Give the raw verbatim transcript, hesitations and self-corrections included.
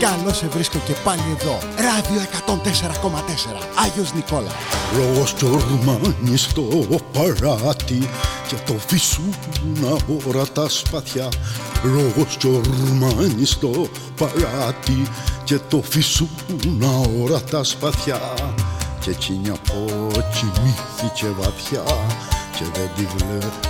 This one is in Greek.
Καλώς σε βρίσκω και πάλι εδώ. Ράδιο εκατόν τέσσερα κόμμα τέσσερα. Άγιος Νικόλα. Λόγος τσορμάνι στο παράτι και το φυσούνα όρατα σπαθιά. Λόγος τσορμάνι στο παράτι και το φυσούνα όρατα σπαθιά. Και έτσι μια πότσι μύθηκε βαθιά και δεν τη βλέπω